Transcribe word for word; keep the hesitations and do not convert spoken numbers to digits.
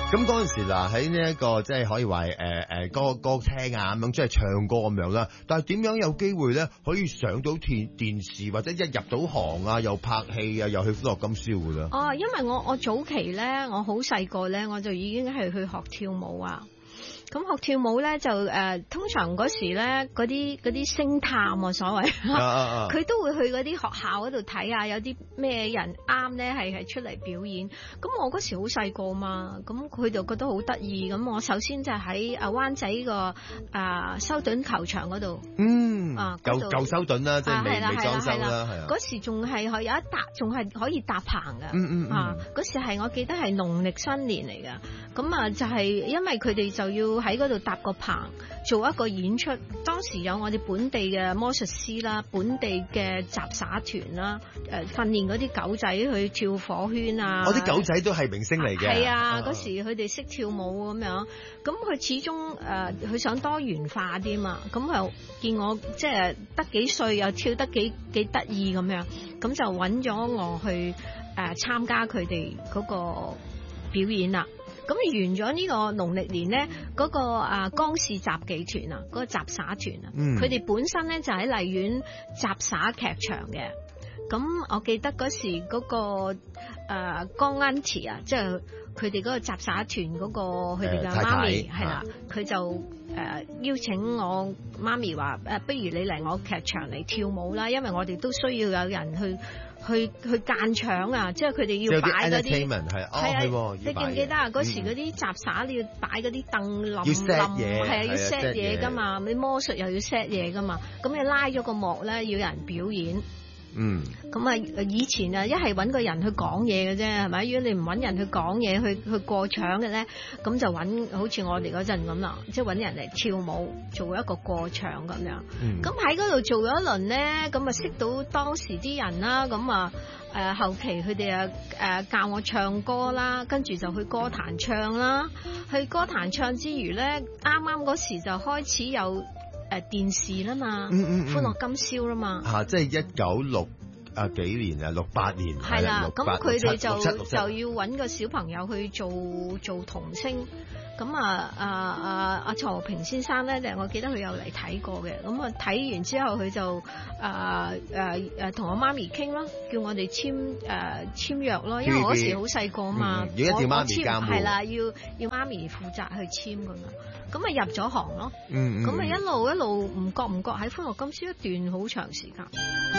咁嗰陣時嗱，喺呢一個即係可以話誒誒歌歌廳啊咁樣，即係唱歌咁樣啦。但係點樣有機會咧，可以上到電電視或者一入到行啊，又拍戲啊，又去歡樂今宵㗎啦？ 哦，因為我我早期咧，我好細個咧，我就已經係去學跳舞啊。咁學跳舞咧就誒、呃，通常嗰時咧嗰啲嗰啲星探啊，所謂，佢、啊啊、都會去嗰啲學校嗰度睇下有啲咩人啱咧，係係出嚟表演。咁我嗰時好細個嘛，咁佢就覺得好得意。咁我首先就喺啊灣仔個啊修頓球場嗰度，嗯啊舊舊修頓啦，即係未未裝修啦，係啊。 嗰時仲係有一搭，仲係可以搭棚㗎。嗯嗯啊，嗰時係我記得係農曆新年嚟㗎。咁啊就係因為佢哋就要喺嗰度搭個棚做一個演出，當時有我哋本地嘅魔術師啦，本地嘅雜耍團啦，誒訓練嗰啲狗仔去跳火圈啊！ 我啲狗仔都係明星嚟嘅。 係啊，嗰時佢哋識跳舞咁樣，咁佢始終誒佢、呃、想多元化啲嘛，咁又見我即係得幾歲又跳得幾幾得意咁樣，咁就揾咗我去誒、呃、參加佢哋嗰個表演啦。咁完咗呢個農曆年咧，嗰、那個啊江氏雜技團啊，嗰、那個雜耍團啊，佢哋、嗯、本身咧就喺荔園雜耍劇場嘅。咁我記得嗰時嗰、那個誒、呃、江恩慈啊，即係佢哋嗰個雜耍團嗰個佢哋嘅媽咪係啦，佢就誒、呃、邀請我媽咪話誒，不如你嚟我劇場嚟跳舞啦，因為我哋都需要有人去。去去間場啊！即係佢哋要擺嗰啲係啊，你記唔記得啊？嗰時嗰啲雜耍你要擺嗰啲凳冧冧，係啊，要 set 嘢噶嘛，你魔術又要 set 嘢噶嘛，咁你拉咗個幕咧，要有人表演。嗯，咁啊，以前啊，一係揾個人去講嘢嘅啫，係咪？如果你唔揾人去講嘢，去去過場嘅咧，咁就揾好似我哋嗰陣咁啦，即係揾人嚟跳舞，做一個過場咁樣。咁喺嗰度做咗一輪咧，咁啊識到當時啲人啦，咁啊誒後期佢哋啊誒教我唱歌啦，跟住就去歌壇唱啦，去歌壇唱之餘咧，啱啱嗰時就開始有。誒、呃、電視啦嘛，嗯嗯嗯歡樂今宵啦嘛， 嚇、啊，即係一九六啊幾年啊，六八年係啦，咁佢哋就就要揾個小朋友去做做童星，咁啊啊啊阿曹平先生咧，就我記得佢有嚟睇過嘅，咁啊睇完之後佢就啊誒誒同我媽咪傾咯，叫我哋簽誒、呃、簽約咯，因為我嗰時好細個嘛， 而家叫媽咪監護， 係啦，要要媽咪負責去簽㗎嘛。咁咪入咗行咯，咁咪、嗯嗯、一路一路唔覺唔覺喺歡樂今宵一段好長時間。